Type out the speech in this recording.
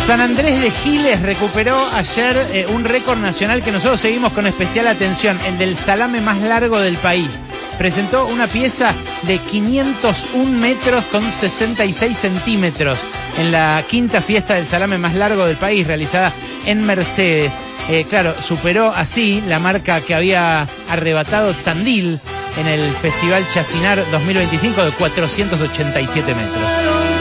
San Andrés de Giles recuperó ayer un récord nacional que nosotros seguimos con especial atención, el del salame más largo del país. Presentó una pieza de 501 metros con 66 centímetros en la quinta fiesta del salame más largo del país, realizada en Mercedes. Claro, superó así la marca que había arrebatado Tandil en el Festival Chacinar 2025 de 487 metros.